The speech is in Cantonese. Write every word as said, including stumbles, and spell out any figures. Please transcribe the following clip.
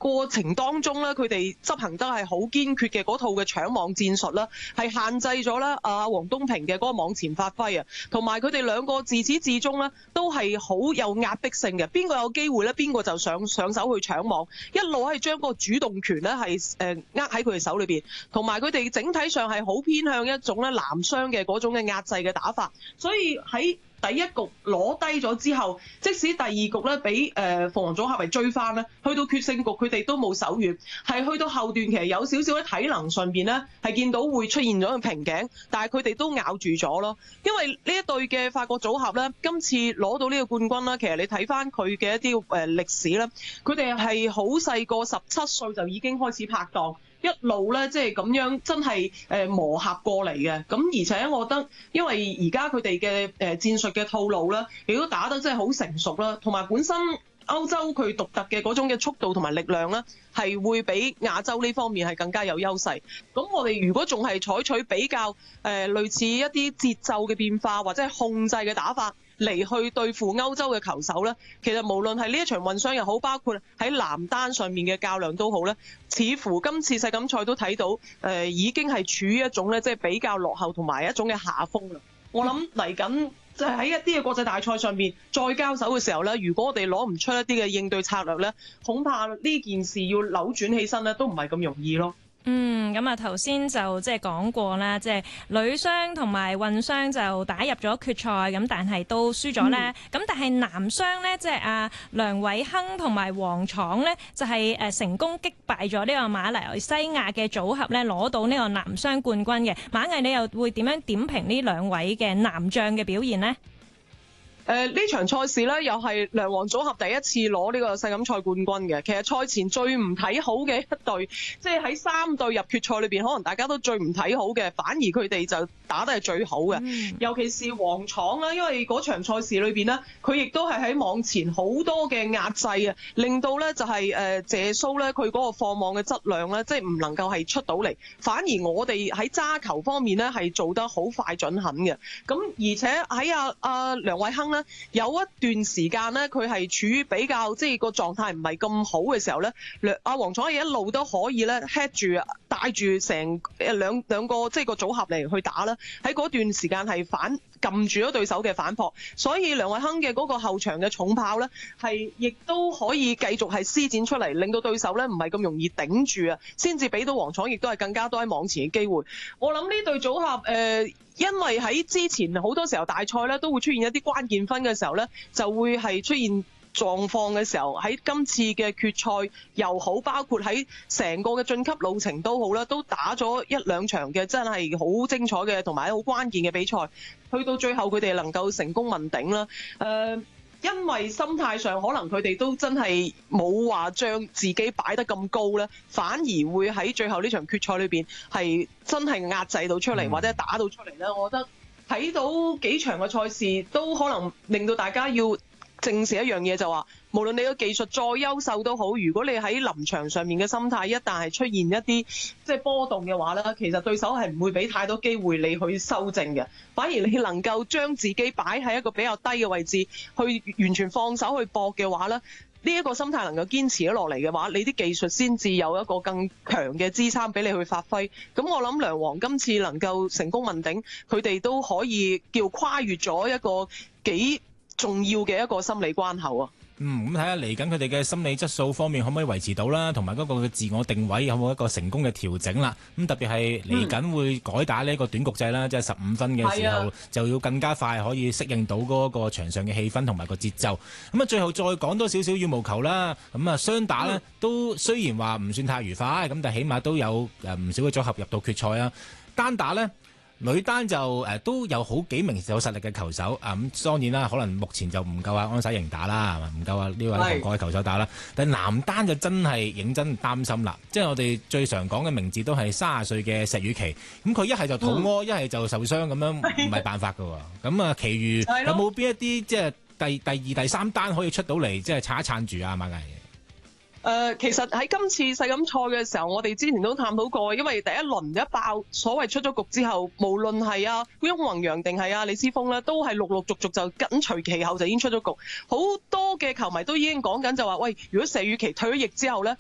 過程當中咧，佢哋執行得係好堅決嘅嗰套嘅搶網戰術啦，係限制咗咧阿黃東萍嘅嗰個網前發揮啊，同埋佢哋兩個自始至終咧都係好有壓迫性嘅，邊個有機會咧，邊個就上上手去搶網，一路係將個主動權咧係誒握喺佢哋手裏邊，同埋佢哋整體上係好偏向一種咧男雙嘅嗰種嘅壓制嘅打法，所以喺第一局攞低咗之後，即使第二局咧俾誒鳳凰組合係追翻咧，去到決勝局佢哋都冇手軟，係去到後段其實有少少喺體能上邊咧係見到會出現咗個瓶頸，但係佢哋都咬住咗咯。因為呢一對嘅法國組合咧，今次攞到呢個冠軍啦，其實你睇翻佢嘅一啲誒歷史咧，佢哋係好細個十七歲就已經開始拍檔。一路咧，即係咁樣，真係誒磨合過嚟嘅。咁而且我覺得，因為而家佢哋嘅誒戰術嘅套路咧，亦都打得真係好成熟啦。同埋本身歐洲佢獨特嘅嗰種嘅速度同埋力量咧，係會比亞洲呢方面係更加有優勢。咁我哋如果仲係採取比較誒、呃、類似一啲節奏嘅變化或者係控制嘅打法嚟去對付歐洲嘅球手咧，其實無論係呢一場混雙又好，包括喺男單上面嘅較量都好咧，似乎今次世錦賽都睇到誒、呃、已經係處於一種咧即係比較落後同埋一種嘅下風啦。我諗嚟緊就係喺一啲嘅國際大賽上面再交手嘅時候咧，如果我哋攞唔出一啲嘅應對策略咧，恐怕呢件事要扭轉起身咧都唔係咁容易咯。 嗯，咁啊頭先就即係講過啦，即係女雙同埋混雙就打入咗決賽，咁但係都輸咗咧。咁、嗯、但係男雙咧，即係阿梁偉鏗同埋黃闖咧，就係誒成功擊敗咗呢個馬來西亞嘅組合咧，攞到呢個男雙冠軍嘅。馬毅，你又會點樣點評呢兩位嘅男將嘅表現呢？ 誒、呃、呢場賽事咧，又係梁黃組合第一次攞呢個世錦賽冠軍嘅。其實賽前最唔睇好嘅一隊，即係喺三隊入決賽裏邊，可能大家都最唔睇好嘅，反而佢哋就打得係最好嘅。嗯、尤其是黃闖啦，因為嗰場賽事裏邊呢，佢亦都係喺網前好多嘅壓制啊，令到咧就係誒謝蘇咧佢嗰個放網嘅質量咧，即係唔能夠係出到嚟。反而我哋喺揸球方面咧係做得好快準狠嘅。咁而且喺阿阿梁偉鏗有一段時間咧，佢係處於比較即係個狀態唔係咁好嘅時候咧，阿黃闖一路都可以咧 head 住帶住成兩兩個即係個組合嚟去打啦。喺嗰段時間係反撳住咗對手嘅反撲，所以梁偉鏗嘅嗰個後場嘅重炮咧，係亦都可以繼續係施展出嚟，令到對手咧唔係咁容易頂住啊，先至俾到黃闖亦都係更加多喺網前嘅機會。我諗呢對組合誒。呃因為喺之前好多時候大賽咧都會出現一啲關鍵分嘅時候咧，就會係出現狀況嘅時候，喺今次嘅決賽又好，包括喺成個嘅晉級路程都好啦，都打咗一兩場嘅真係好精彩嘅同埋好關鍵嘅比賽，去到最後佢哋能夠成功問鼎啦。誒、呃。因為心態上可能佢哋都真係冇話將自己擺得咁高咧，反而會喺最後呢場決賽裏邊係真係壓制到出嚟，或者打到出嚟咧。我覺得睇到幾場嘅賽事都可能令到大家要正視一樣嘢，就話無論你嘅技術再優秀都好，如果你喺臨場上面嘅心態一旦係出現一啲即係波動嘅話咧，其實對手係唔會俾太多機會你去修正嘅，反而你能夠將自己擺喺一個比較低嘅位置，去完全放手去搏嘅話咧，呢一個心態能夠堅持咗落嚟嘅話，你啲技術先至有一個更強嘅支撐俾你去發揮。咁我諗梁黃今次能夠成功問鼎，佢哋都可以叫跨越咗一個幾重要嘅一個心理關口啊。 嗯，咁睇下嚟緊佢哋嘅心理質素方面可唔可以維持到啦，同埋嗰個嘅自我定位有冇一個成功嘅調整啦。咁特別係嚟緊會改打呢個短局制啦，嗯、即係十五分嘅時候就要更加快可以適應到嗰個場上嘅氣氛同埋個節奏。咁啊，最後再講多少少羽毛球啦。咁啊，雙打呢、嗯、都雖然話唔算太愉快，咁但係起碼都有誒唔少嘅組合入到決賽啊。單打呢。女單就誒、呃、都有好幾名有實力嘅球手啊，咁當然啦，可能目前就唔夠啊安洗瑩打啦，係嘛，唔夠啊呢位韓國嘅球手打啦。但係男單就真係認真擔心啦，即係我哋最常講嘅名字都係三十歲嘅石宇奇，咁佢一係就肚屙，一係、嗯、就受傷咁樣，唔係辦法㗎喎。咁啊，其餘有冇邊一啲即係第第二、第三單可以出到嚟，即係撐一撐住啊馬毅？ 誒、呃，其實喺今次世錦賽嘅時候，我哋之前都探討過，因為第一輪一爆所謂出咗局之後，無論係啊翁宏陽定係啊李思峰咧，都係陸陸續續就緊隨其後就已經出咗局。好多嘅球迷都已經講緊就話，喂，如果石宇奇退咗役之後咧，